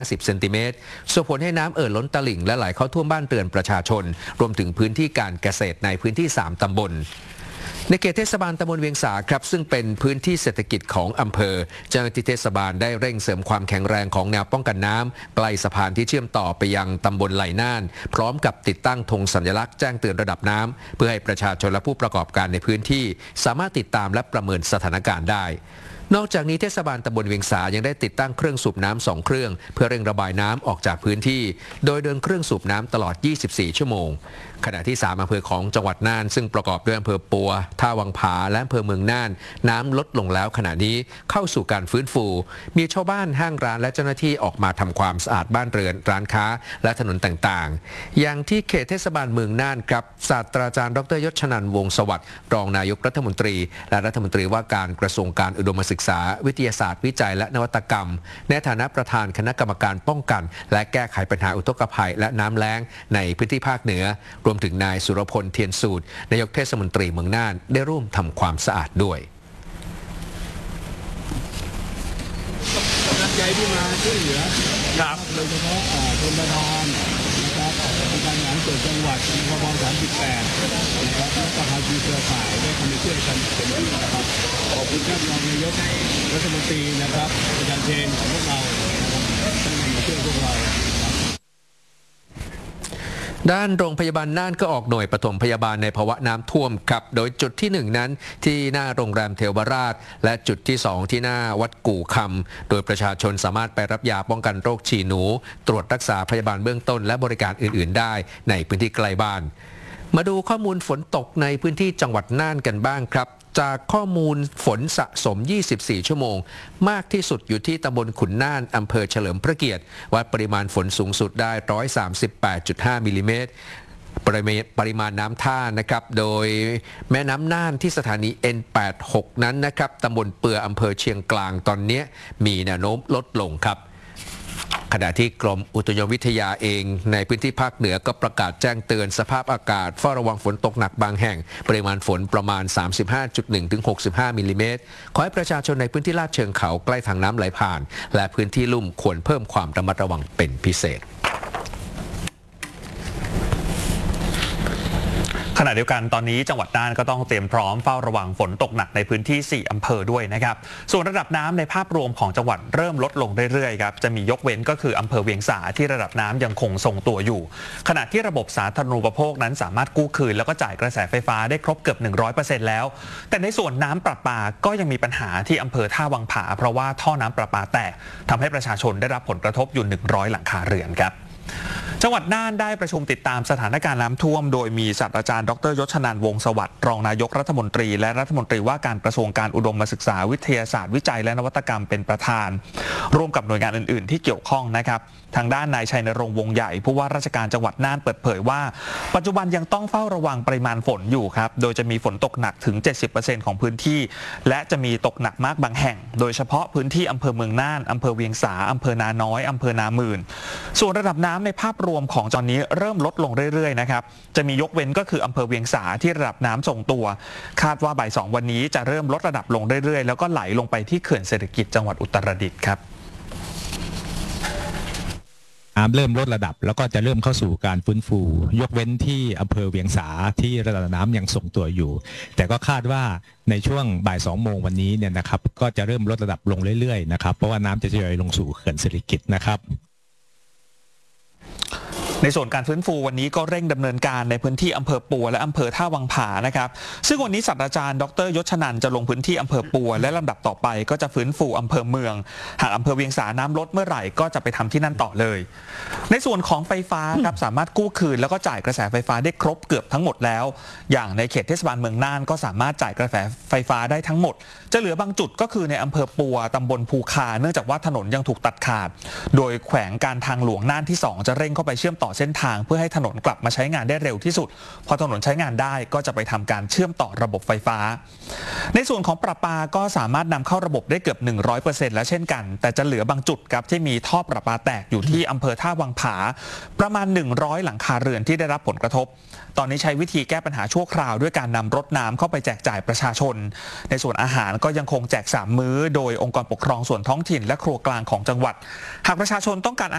10 เซนติเมตรส่งผลให้น้ำเอ่อล้นตลิ่งและไหลเข้าท่วมบ้านเรือนประชาชนรวมถึงพื้นที่การเกษตรในพื้นที่ 3 ตำบลในเขตเทศบาลตำบลเวียงสาครับซึ่งเป็นพื้นที่เศรษฐกิจของอำเภอเจ้าหน้าที่เทศบาลได้เร่งเสริมความแข็งแรงของแนวป้องกันน้ำใกล้สะพานที่เชื่อมต่อไปยังตำบลไหลน่านพร้อมกับติดตั้งธงสัญลักษณ์แจ้งเตือนระดับน้ำเพื่อให้ประชาชนและผู้ประกอบการในพื้นที่สามารถติดตามและประเมินสถานการณ์ได้นอกจากนี้เทศบาลตำบลเวียงสายังได้ติดตั้งเครื่องสูบน้ำ2 เครื่องเพื่อเร่งระบายน้ำออกจากพื้นที่โดยเดินเครื่องสูบน้ำตลอด 24 ชั่วโมงขณะที่3 อำเภอของจังหวัดน่านซึ่งประกอบด้วยอำเภอปัวท่าวังผาและอำเภอเมืองน่านน้ำลดลงแล้วขณะนี้เข้าสู่การฟื้นฟูมีชาวบ้านห้างร้านและเจ้าหน้าที่ออกมาทำความสะอาดบ้านเรือนร้านค้าและถนนต่างๆอย่างที่เขตเทศบาลเมืองน่านครับศาสตราจารย์ดร.ยศชนันท์วงศ์สวัสดิ์รองนายกรัฐมนตรีและรัฐมนตรีว่าการกระทรวงการอุดมศึกษาวิทยาศาสตร์วิจัยและนวัตกรรมในฐานะประธานคณะกรรมการป้องกันและแก้ไขปัญหาอุทกภัยและน้ำแล้งในพื้นที่ภาคเหนือรวมถึงนายสุรพลเทียนสูตรนายกเทศมนตรีเมืองน่านได้ร่วมทำความสะอาดด้วยกำลังใจที่มาช่วยเหลือครับโดยเฉพาะชนประทานนะครับองค์การบริหารส่วนจังหวัดพบ38นะครับและภาคีเครือข่ายได้เข้ามาช่วยกันเต็มที่นะครับขอบคุณท่านรองนายกรัฐมนตรีนะครับอาจารย์เชนของพวกเราท่านมาช่วยพวกเราด้านโรงพยาบาลน่านก็ออกหน่วยปฐมพยาบาลในภาวะน้ำท่วมครับโดยจุดที่1นั้นที่หน้าโรงแรมเทวราชและจุดที่2ที่หน้าวัดกู่คำโดยประชาชนสามารถไปรับยาป้องกันโรคฉี่หนูตรวจรักษาพยาบาลเบื้องต้นและบริการอื่นๆได้ในพื้นที่ใกล้บ้านมาดูข้อมูลฝนตกในพื้นที่จังหวัดน่านกันบ้างครับจากข้อมูลฝนสะสม 24 ชั่วโมงมากที่สุดอยู่ที่ตำบลขุนน่านอำเภอเฉลิมพระเกียรติวัดปริมาณฝนสูงสุดได้ 138.5 มิลลิเมตรปริมาณน้ำท่านะครับโดยแม่น้ำน่านที่สถานี N86 นั้นนะครับตำบลเปืออำเภอเชียงกลางตอนนี้มีแนวโน้มลดลงครับขณะที่กรมอุตุนิยมวิทยาเองในพื้นที่ภาคเหนือก็ประกาศแจ้งเตือนสภาพอากาศเฝ้าระวังฝนตกหนักบางแห่งปริมาณฝนประมาณ 35.1 ถึง 65 มิลลิเมตรขอให้ประชาชนในพื้นที่ลาดเชิงเขาใกล้ทางน้ำไหลผ่านและพื้นที่ลุ่มควรเพิ่มความระมัดระวังเป็นพิเศษขณะเดียวกันตอนนี้จังหวัดน่านก็ต้องเตรียมพร้อมเฝ้าระวังฝนตกหนักในพื้นที่ 4 อำเภอด้วยนะครับส่วนระดับน้ำในภาพรวมของจังหวัดเริ่มลดลงเรื่อยๆครับจะมียกเว้นก็คืออำเภอเวียงสาที่ระดับน้ำยังคงทรงตัวอยู่ขณะที่ระบบสาธารณูปโภคนั้นสามารถกู้คืนแล้วก็จ่ายกระแสไฟฟ้าได้ครบเกือบ 100% แล้วแต่ในส่วนน้ำประปาก็ยังมีปัญหาที่อำเภอท่าวังผาเพราะว่าท่อน้ำประปาแตกทำให้ประชาชนได้รับผลกระทบอยู่100 หลังคาเรือนครับจังหวัดน่านได้ประชุมติดตามสถานการณ์น้ำท่วมโดยมีศาสตราจารย์ดร.ยศชนันท์วงศ์สวัสดิ์รองนายกรัฐมนตรีและรัฐมนตรีว่าการกระทรวงการอุดมศึกษาวิทยาศาสตร์วิจัยและนวัตกรรมเป็นประธานร่วมกับหน่วยงานอื่นๆที่เกี่ยวข้องนะครับทางด้านนายชัยนรงค์วงใหญ่ผู้ว่าราชการจังหวัดน่านเปิดเผยว่าปัจจุบันยังต้องเฝ้าระวังปริมาณฝนอยู่ครับโดยจะมีฝนตกหนักถึง 70% ของพื้นที่และจะมีตกหนักมากบางแห่งโดยเฉพาะพื้นที่อำเภอเมืองน่านอำเภอเวียงสาอำเภอนาน้อยอำเภอนาหมื่นส่วนระดับน้ำในภาพรวมของตอนนี้เริ่มลดลงเรื่อยๆนะครับจะมียกเว้นก็คืออำเภอเวียงสาที่ระดับน้ำทรงตัวคาดว่าบ่าย 2วันนี้จะเริ่มลดระดับลงเรื่อยๆแล้วก็ไหลลงไปที่เขื่อนเศรษฐกิจจังหวัดอุตรดิตถ์ครับน้ำเริ่มลดระดับแล้วก็จะเริ่มเข้าสู่การฟื้นฟูยกเว้นที่อำเภอเวียงสาที่ระดับน้ำยังทรงตัวอยู่แต่ก็คาดว่าในช่วงบ่าย 2 โมงวันนี้เนี่ยนะครับก็จะเริ่มลดระดับลงเรื่อยๆนะครับเพราะว่าน้ำจะทยอยลงสู่เขื่อนเศรษฐกิจนะครับในส่วนการฟื้นฟูวันนี้ก็เร่งดำเนินการในพื้นที่อำเภอปัวและอำเภอท่าวังผานะครับซึ่งวันนี้ศาสตราจารย์ดร.ยศชนันท์จะลงพื้นที่อำเภอปัวและลำดับต่อไปก็จะฟื้นฟูอำเภอเมืองหากอำเภอเวียงสาน้ำลดเมื่อไหร่ก็จะไปทำที่นั่นต่อเลยในส่วนของไฟฟ้าครับสามารถกู้คืนแล้วก็จ่ายกระแสไฟฟ้าได้ครบเกือบทั้งหมดแล้วอย่างในเขตเทศบาลเมืองน่านก็สามารถจ่ายกระแสไฟฟ้าได้ทั้งหมดจะเหลือบางจุดก็คือในอำเภอปัวตำบลภูคาเนื่องจากว่าถนนยังถูกตัดขาดโดยแขวงการทางหลวงน่านที่2จะเร่งเข้าไปเชื่อมต่อเส้นทางเพื่อให้ถนนกลับมาใช้งานได้เร็วที่สุดพอถนนใช้งานได้ก็จะไปทำการเชื่อมต่อระบบไฟฟ้าในส่วนของประปาก็สามารถนำเข้าระบบได้เกือบ 100% แล้วเช่นกันแต่จะเหลือบางจุดครับที่มีท่อประปาแตกอยู่ที่อำเภอท่าวังผาประมาณ100 หลังคาเรือนที่ได้รับผลกระทบตอนนี้ใช้วิธีแก้ปัญหาชั่วคราวด้วยการนำรถน้ำเข้าไปแจกจ่ายประชาชนในส่วนอาหารก็ยังคงแจก3 มื้อโดยองค์กรปกครองส่วนท้องถิ่นและครัวกลางของจังหวัดหากประชาชนต้องการ